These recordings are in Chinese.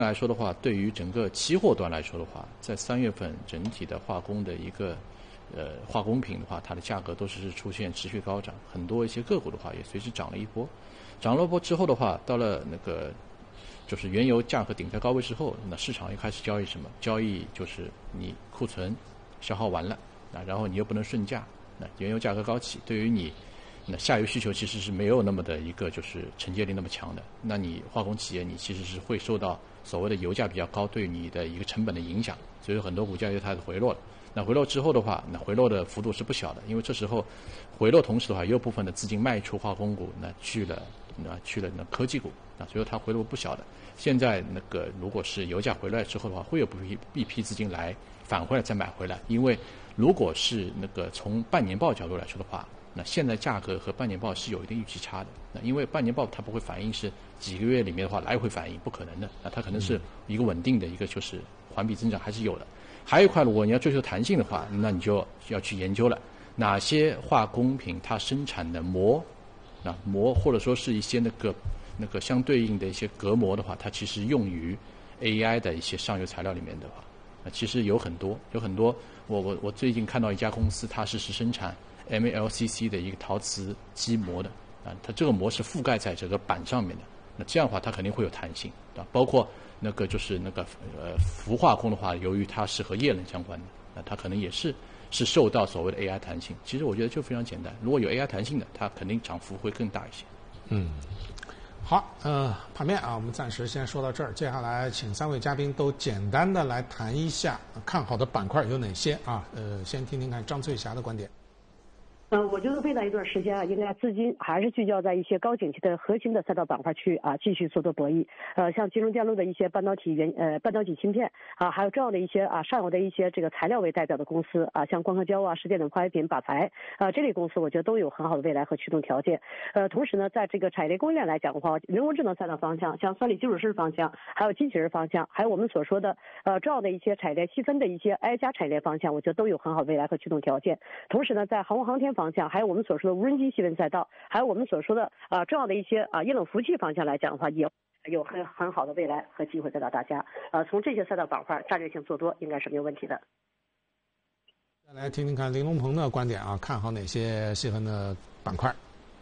来说的话，对于整个期货端来说的话，在3月份整体的化工的一个化工品的话，它的价格都是出现持续高涨，很多一些个股的话也随之涨了一波。涨了一波之后的话，到了那个就是原油价格顶在高位之后，那市场又开始交易什么？交易就是你库存消耗完了，然后你又不能顺价，那原油价格高企，对于你那下游需求其实是没有那么的一个就是承接力那么强的，那你化工企业你其实是会受到所谓的油价比较高对你的一个成本的影响，所以很多股价就开始回落了。那回落之后的话，那回落的幅度是不小的，因为这时候回落同时的话，也有部分的资金卖出化工股，那去了那科技股，那所以它回落不小的。现在那个如果是油价回来之后的话，会有一批资金来返回来再买回来，因为如果是那个从半年报角度来说的话，那现在价格和半年报是有一定预期差的。那因为半年报它不会反映是几个月里面的话来回反映，不可能的。那它可能是一个稳定的一个就是环比增长还是有的。还有一块，如果你要追求弹性的话，那你就要去研究了，哪些化工品它生产的膜，那膜或者说是一些那个相对应的一些隔膜的话，它其实用于 AI 的一些上游材料里面的话，其实有很多。我最近看到一家公司，它是生产 MLCC 的一个陶瓷基膜的啊，它这个膜是覆盖在这个板上面的。那这样的话，它肯定会有弹性，对吧？包括那个就是那个氟化工的话，由于它是和液冷相关的，那它可能也是受到所谓的 AI 弹性。其实我觉得就非常简单，如果有 AI 弹性的，它肯定涨幅会更大一些。 好，盘面啊，我们暂时先说到这儿。接下来请3位嘉宾都简单的来谈一下看好的板块有哪些啊？先听听看张翠霞的观点。 我觉得未来一段时间啊，应该资金还是聚焦在一些高景气的核心的赛道板块去继续做博弈。像金融电路的一些半导体芯片还有这样的一些上游的一些这个材料为代表的公司像光刻胶世界等化学品、靶材这类公司，我觉得都有很好的未来和驱动条件。同时呢，在这个产业链供应链来讲的话，人工智能赛道方向，像算力基础设施方向，还有机器人方向，还有我们所说的重要的一些产业链细分的一些 AI 加产业链方向，我觉得都有很好的未来和驱动条件。同时呢，在航空航天方向，还有我们所说的无人机细分赛道，还有我们所说的重要的一些液冷服务器方向来讲的话，也有很好的未来和机会给到大家。从这些赛道板块战略性做多应该是没有问题的。 再来听听看林龙鹏的观点啊，看好哪些细分的板块？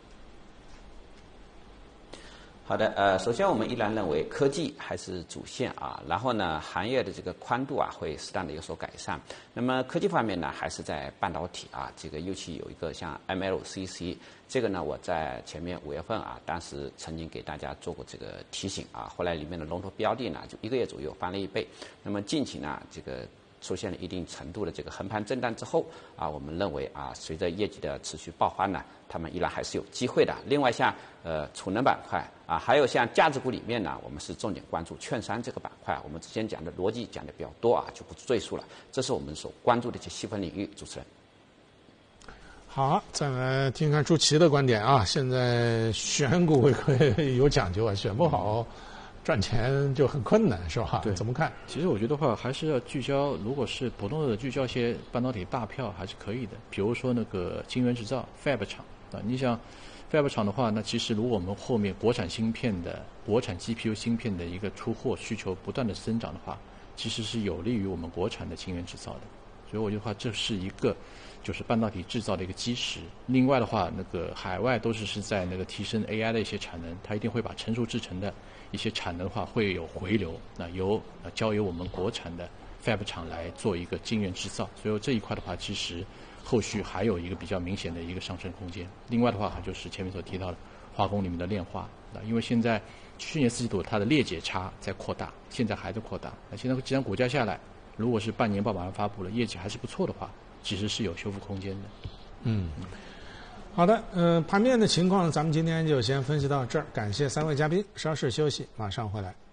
好的，首先我们依然认为科技还是主线啊，然后呢，行业的这个宽度会适当的有所改善。那么科技方面呢，还是在半导体这个尤其有一个像 MLCC， 这个呢，我在前面5月份当时曾经给大家做过这个提醒后来里面的龙头标的呢，就1个月左右翻了1倍。那么近期呢，这个出现了一定程度的这个横盘震荡之后我们认为随着业绩的持续爆发呢，他们依然还是有机会的。另外像储能板块还有像价值股里面呢，我们是重点关注券商这个板块，我们之前讲的逻辑讲的比较多就不赘述了，这是我们所关注的一些细分领域。主持人。 好，再来听看朱琦的观点现在选股会有讲究选不好赚钱就很困难，是吧？ 对， 怎么看？ 其实我觉得话还是要聚焦，如果是普通的聚焦一些半导体大票还是可以的，比如说那个晶圆制造 Fab 厂你想 Fab 厂的话，那其实如果我们后面国产芯片的国产 GPU 芯片的一个出货需求不断的增长的话，其实是有利于我们国产的晶圆制造的。所以我觉得话，这是一个就是半导体制造的一个基石。另外的话，那个海外都是在那个提升 AI 的一些产能，它一定会把成熟制程的一些产能的话会有回流，那交由我们国产的 Fab 厂来做一个晶圆制造。所以这一块的话，其实后续还有一个比较明显的一个上升空间。另外的话，就是前面所提到的化工里面的炼化因为现在去年4季度它的裂解差在扩大，现在还在扩大。那现在既然股价下来，如果是半年报马上发布了，业绩还是不错的话，其实是有修复空间的。 好的，盘面的情况咱们今天就先分析到这儿，感谢3位嘉宾，稍事休息，马上回来。